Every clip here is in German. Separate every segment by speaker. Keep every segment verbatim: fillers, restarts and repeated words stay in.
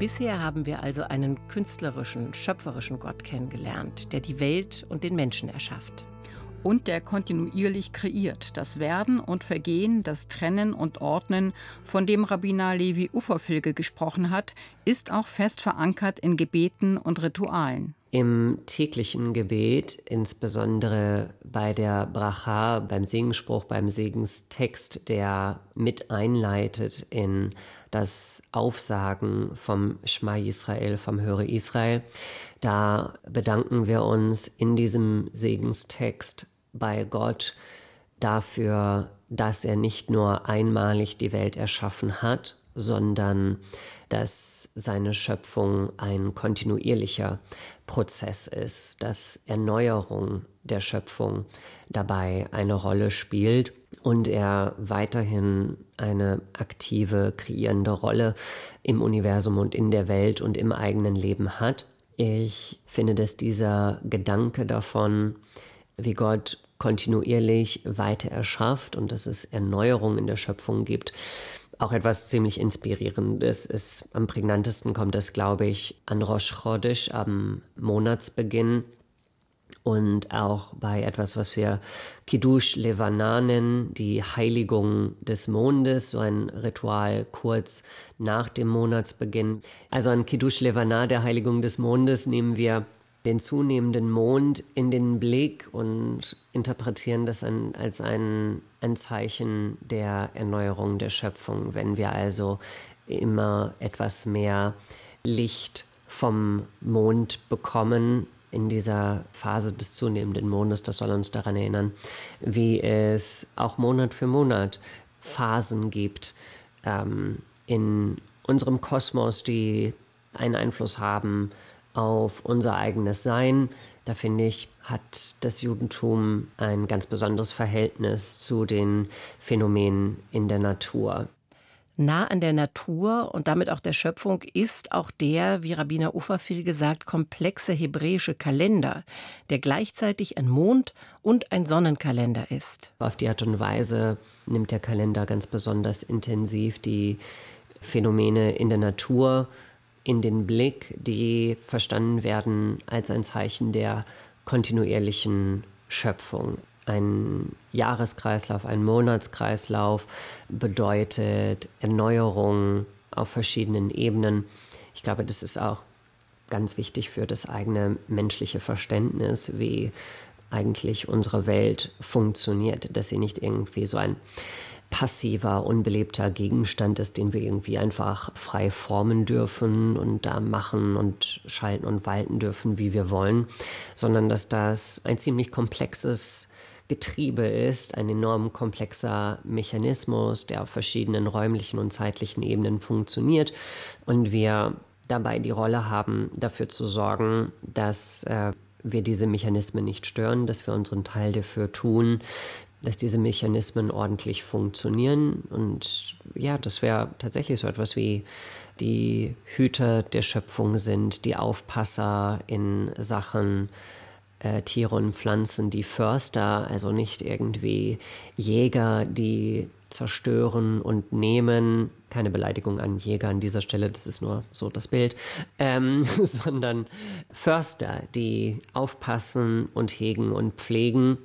Speaker 1: Bisher haben wir also einen künstlerischen, schöpferischen Gott kennengelernt, der die Welt und den Menschen erschafft.
Speaker 2: Und der kontinuierlich kreiert. Das Werden und Vergehen, das Trennen und Ordnen, von dem Rabbiner Levi Uferfilge gesprochen hat, ist auch fest verankert in Gebeten und Ritualen.
Speaker 3: Im täglichen Gebet, insbesondere bei der Bracha, beim Segensspruch, beim Segenstext, der mit einleitet in das Aufsagen vom Schma Yisrael, vom Höre Israel, da bedanken wir uns in diesem Segenstext bei Gott dafür, dass er nicht nur einmalig die Welt erschaffen hat, sondern dass seine Schöpfung ein kontinuierlicher Prozess ist, dass Erneuerung der Schöpfung dabei eine Rolle spielt und er weiterhin eine aktive, kreierende Rolle im Universum und in der Welt und im eigenen Leben hat. Ich finde, dass dieser Gedanke davon, wie Gott kontinuierlich weiter erschafft und dass es Erneuerung in der Schöpfung gibt, auch etwas ziemlich Inspirierendes ist. Am prägnantesten kommt es, glaube ich, an Rosh Chodesh, am Monatsbeginn und auch bei etwas, was wir Kiddush Levana nennen, die Heiligung des Mondes, so ein Ritual kurz nach dem Monatsbeginn. Also an Kiddush Levana, der Heiligung des Mondes, nehmen wir den zunehmenden Mond in den Blick und interpretieren das an, als ein, ein Zeichen der Erneuerung der Schöpfung. Wenn wir also immer etwas mehr Licht vom Mond bekommen in dieser Phase des zunehmenden Mondes, das soll uns daran erinnern, wie es auch Monat für Monat Phasen gibt ähm, in unserem Kosmos, die einen Einfluss haben auf unser eigenes Sein. Da finde ich, hat das Judentum ein ganz besonderes Verhältnis zu den Phänomenen in der Natur.
Speaker 1: Nah an der Natur und damit auch der Schöpfung ist auch der, wie Rabbiner Uferfilge sagt, komplexe hebräische Kalender, der gleichzeitig ein Mond- und ein Sonnenkalender ist.
Speaker 3: Auf die Art und Weise nimmt der Kalender ganz besonders intensiv die Phänomene in der Natur in den Blick, die verstanden werden als ein Zeichen der kontinuierlichen Schöpfung. Ein Jahreskreislauf, ein Monatskreislauf bedeutet Erneuerung auf verschiedenen Ebenen. Ich glaube, das ist auch ganz wichtig für das eigene menschliche Verständnis, wie eigentlich unsere Welt funktioniert, dass sie nicht irgendwie so ein passiver, unbelebter Gegenstand ist, den wir irgendwie einfach frei formen dürfen und da machen und schalten und walten dürfen, wie wir wollen, sondern dass das ein ziemlich komplexes Getriebe ist, ein enorm komplexer Mechanismus, der auf verschiedenen räumlichen und zeitlichen Ebenen funktioniert und wir dabei die Rolle haben, dafür zu sorgen, dass äh, wir diese Mechanismen nicht stören, dass wir unseren Teil dafür tun, dass diese Mechanismen ordentlich funktionieren. Und ja, dass wir tatsächlich so etwas wie die Hüter der Schöpfung sind, die Aufpasser in Sachen äh, Tiere und Pflanzen, die Förster, also nicht irgendwie Jäger, die zerstören und nehmen. Keine Beleidigung an Jäger an dieser Stelle, das ist nur so das Bild, ähm, sondern Förster, die aufpassen und hegen und pflegen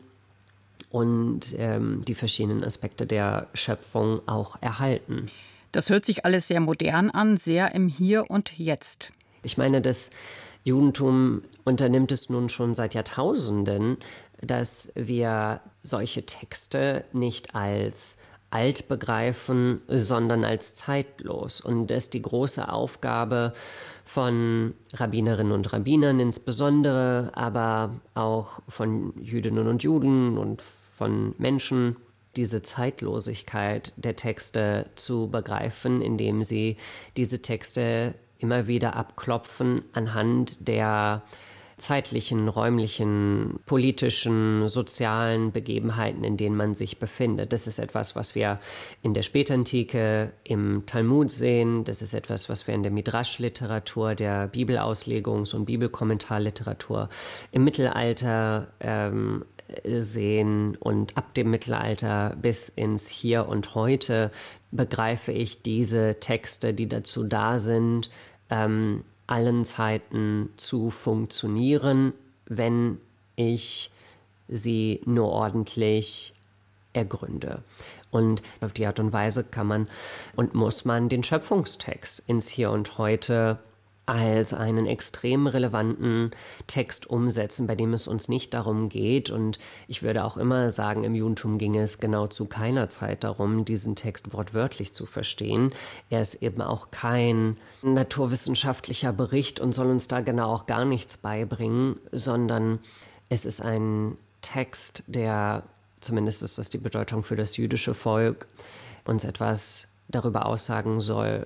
Speaker 3: und ähm, die verschiedenen Aspekte der Schöpfung auch erhalten.
Speaker 2: Das hört sich alles sehr modern an, sehr im Hier und Jetzt.
Speaker 3: Ich meine, das Judentum unternimmt es nun schon seit Jahrtausenden, dass wir solche Texte nicht als alt begreifen, sondern als zeitlos. Und das ist die große Aufgabe von Rabbinerinnen und Rabbinern insbesondere, aber auch von Jüdinnen und Juden und von Menschen, diese Zeitlosigkeit der Texte zu begreifen, indem sie diese Texte immer wieder abklopfen anhand der zeitlichen, räumlichen, politischen, sozialen Begebenheiten, in denen man sich befindet. Das ist etwas, was wir in der Spätantike im Talmud sehen. Das ist etwas, was wir in der Midrash-Literatur, der Bibelauslegungs- und Bibelkommentarliteratur im Mittelalter ähm, sehen. Und ab dem Mittelalter bis ins Hier und Heute begreife ich diese Texte, die dazu da sind, ähm, allen Zeiten zu funktionieren, wenn ich sie nur ordentlich ergründe. Und auf die Art und Weise kann man und muss man den Schöpfungstext ins Hier und Heute als einen extrem relevanten Text umsetzen, bei dem es uns nicht darum geht. Und ich würde auch immer sagen, im Judentum ging es genau zu keiner Zeit darum, diesen Text wortwörtlich zu verstehen. Er ist eben auch kein naturwissenschaftlicher Bericht und soll uns da genau auch gar nichts beibringen, sondern es ist ein Text, der, zumindest ist das die Bedeutung für das jüdische Volk, uns etwas darüber aussagen soll,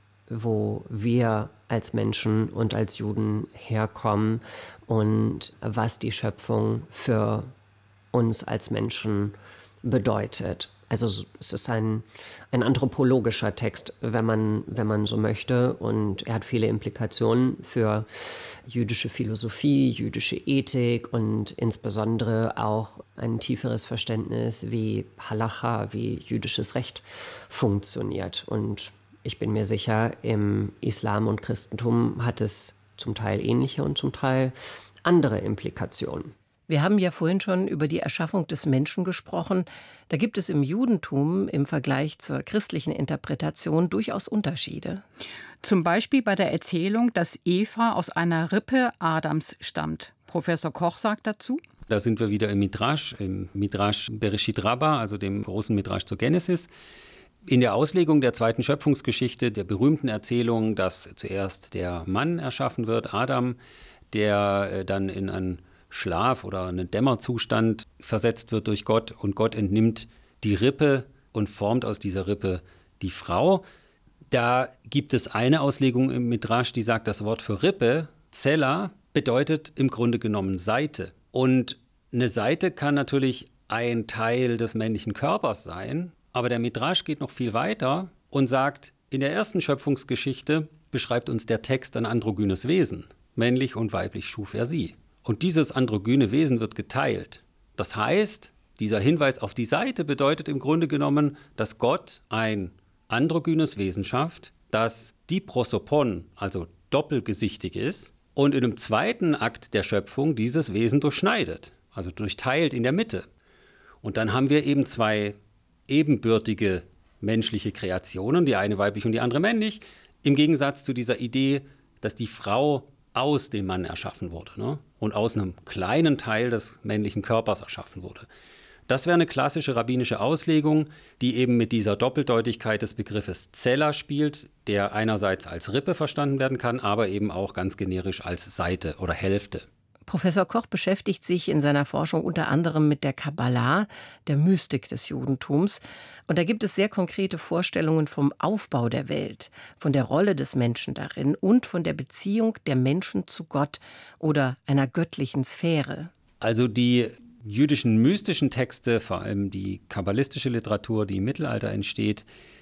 Speaker 3: wo wir als Menschen und als Juden herkommen und was die Schöpfung für uns als Menschen bedeutet. Also es ist ein, ein anthropologischer Text, wenn man, wenn man so möchte, und er hat viele Implikationen für jüdische Philosophie, jüdische Ethik und insbesondere auch ein tieferes Verständnis, wie Halacha, wie jüdisches Recht funktioniert. Und ich bin mir sicher, im Islam und Christentum hat es zum Teil ähnliche und zum Teil andere Implikationen.
Speaker 1: Wir haben ja vorhin schon über die Erschaffung des Menschen gesprochen. Da gibt es im Judentum im Vergleich zur christlichen Interpretation durchaus Unterschiede.
Speaker 2: Zum Beispiel bei der Erzählung, dass Eva aus einer Rippe Adams stammt. Professor Koch sagt dazu:
Speaker 4: Da sind wir wieder im Midrash, im Midrash Bereshit Rabbah, also dem großen Midrash zur Genesis. In der Auslegung der zweiten Schöpfungsgeschichte, der berühmten Erzählung, dass zuerst der Mann erschaffen wird, Adam, der dann in einen Schlaf oder einen Dämmerzustand versetzt wird durch Gott, und Gott entnimmt die Rippe und formt aus dieser Rippe die Frau. Da gibt es eine Auslegung im Midrash, die sagt, das Wort für Rippe, Zella, bedeutet im Grunde genommen Seite. Und eine Seite kann natürlich ein Teil des männlichen Körpers sein, aber der Midrash geht noch viel weiter und sagt, in der ersten Schöpfungsgeschichte beschreibt uns der Text ein androgynes Wesen. Männlich und weiblich schuf er sie. Und dieses androgyne Wesen wird geteilt. Das heißt, dieser Hinweis auf die Seite bedeutet im Grunde genommen, dass Gott ein androgynes Wesen schafft, das diprosopon, also doppelgesichtig ist, und in einem zweiten Akt der Schöpfung dieses Wesen durchschneidet, also durchteilt in der Mitte. Und dann haben wir eben zwei ebenbürtige menschliche Kreationen, die eine weiblich und die andere männlich, im Gegensatz zu dieser Idee, dass die Frau aus dem Mann erschaffen wurde, ne? Und aus einem kleinen Teil des männlichen Körpers erschaffen wurde. Das wäre eine klassische rabbinische Auslegung, die eben mit dieser Doppeldeutigkeit des Begriffes Zella spielt, der einerseits als Rippe verstanden werden kann, aber eben auch ganz generisch als Seite oder Hälfte.
Speaker 1: Professor Koch beschäftigt sich in seiner Forschung unter anderem mit der Kabbalah, der Mystik des Judentums. Und da gibt es sehr konkrete Vorstellungen vom Aufbau der Welt, von der Rolle des Menschen darin und von der Beziehung der Menschen zu Gott oder einer göttlichen Sphäre.
Speaker 4: Also die jüdischen mystischen Texte, vor allem die kabbalistische Literatur, die im Mittelalter entsteht,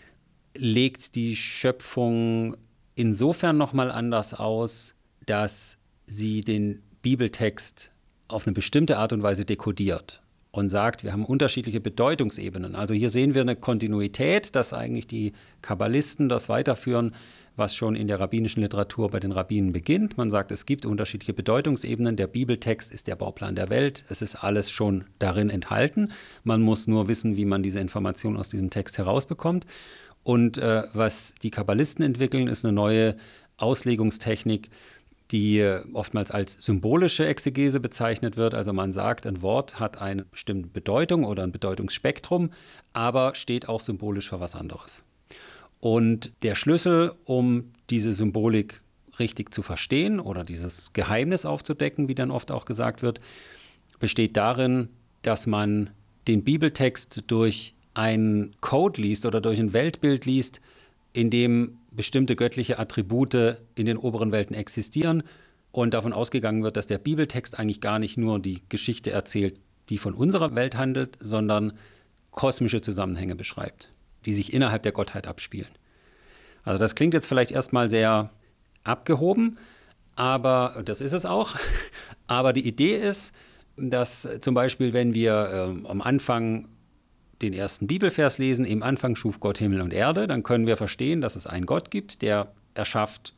Speaker 4: legt die Schöpfung insofern nochmal anders aus, dass sie den Bibeltext auf eine bestimmte Art und Weise dekodiert und sagt, wir haben unterschiedliche Bedeutungsebenen. Also hier sehen wir eine Kontinuität, dass eigentlich die Kabbalisten das weiterführen, was schon in der rabbinischen Literatur bei den Rabbinen beginnt. Man sagt, es gibt unterschiedliche Bedeutungsebenen. Der Bibeltext ist der Bauplan der Welt. Es ist alles schon darin enthalten. Man muss nur wissen, wie man diese Information aus diesem Text herausbekommt. Und äh, was die Kabbalisten entwickeln, ist eine neue Auslegungstechnik, die oftmals als symbolische Exegese bezeichnet wird. Also man sagt, ein Wort hat eine bestimmte Bedeutung oder ein Bedeutungsspektrum, aber steht auch symbolisch für was anderes. Und der Schlüssel, um diese Symbolik richtig zu verstehen oder dieses Geheimnis aufzudecken, wie dann oft auch gesagt wird, besteht darin, dass man den Bibeltext durch einen Code liest oder durch ein Weltbild liest, in dem bestimmte göttliche Attribute in den oberen Welten existieren und davon ausgegangen wird, dass der Bibeltext eigentlich gar nicht nur die Geschichte erzählt, die von unserer Welt handelt, sondern kosmische Zusammenhänge beschreibt, die sich innerhalb der Gottheit abspielen. Also das klingt jetzt vielleicht erstmal sehr abgehoben, aber das ist es auch. Aber die Idee ist, dass zum Beispiel, wenn wir äh, am Anfang den ersten Bibelvers lesen, im Anfang schuf Gott Himmel und Erde, dann können wir verstehen, dass es einen Gott gibt, der erschafft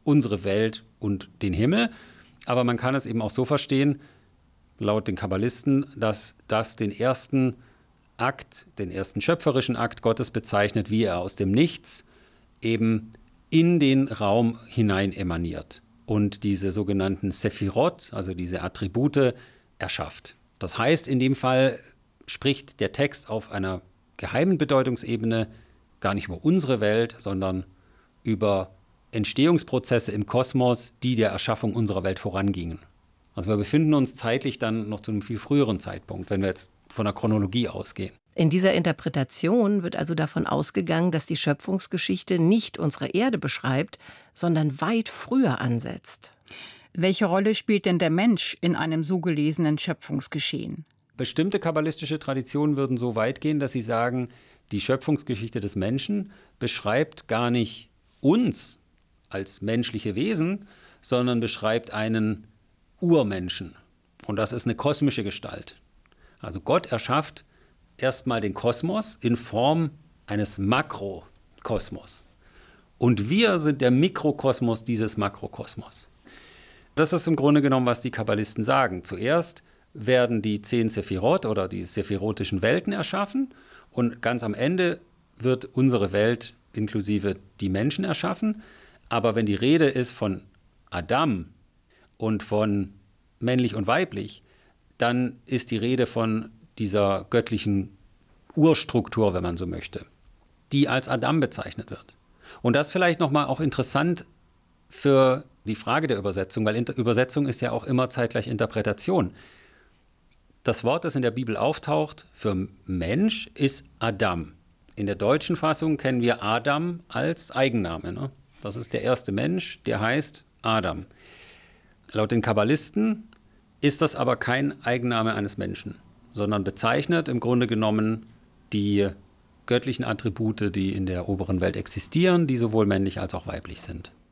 Speaker 4: unsere Welt und den Himmel. Aber man kann es eben auch so verstehen, laut den Kabbalisten, dass das den ersten Akt, den ersten schöpferischen Akt Gottes bezeichnet, wie er aus dem Nichts eben in den Raum hinein emaniert und diese sogenannten Sephirot, also diese Attribute, erschafft. Das heißt, in dem Fall spricht der Text auf einer geheimen Bedeutungsebene gar nicht über unsere Welt, sondern über Entstehungsprozesse im Kosmos, die der Erschaffung unserer Welt vorangingen. Also wir befinden uns zeitlich dann noch zu einem viel früheren Zeitpunkt, wenn wir jetzt von der Chronologie ausgehen.
Speaker 1: In dieser Interpretation wird also davon ausgegangen, dass die Schöpfungsgeschichte nicht unsere Erde beschreibt, sondern weit früher ansetzt.
Speaker 2: Welche Rolle spielt denn der Mensch in einem so gelesenen Schöpfungsgeschehen?
Speaker 4: Bestimmte kabbalistische Traditionen würden so weit gehen, dass sie sagen, die Schöpfungsgeschichte des Menschen beschreibt gar nicht uns als menschliche Wesen, sondern beschreibt einen Urmenschen. Und das ist eine kosmische Gestalt. Also Gott erschafft erstmal den Kosmos in Form eines Makrokosmos. Und wir sind der Mikrokosmos dieses Makrokosmos. Das ist im Grunde genommen, was die Kabbalisten sagen. Zuerst werden die zehn Sephirot oder die sephirotischen Welten erschaffen und ganz am Ende wird unsere Welt inklusive die Menschen erschaffen. Aber wenn die Rede ist von Adam und von männlich und weiblich, dann ist die Rede von dieser göttlichen Urstruktur, wenn man so möchte, die als Adam bezeichnet wird. Und das vielleicht nochmal auch interessant für die Frage der Übersetzung, weil Inter- Übersetzung ist ja auch immer zeitgleich Interpretation. Das Wort, das in der Bibel auftaucht für Mensch, ist Adam. In der deutschen Fassung kennen wir Adam als Eigenname. Ne? Das ist der erste Mensch, der heißt Adam. Laut den Kabbalisten ist das aber kein Eigenname eines Menschen, sondern bezeichnet im Grunde genommen die göttlichen Attribute, die in der oberen Welt existieren, die sowohl männlich als auch weiblich sind.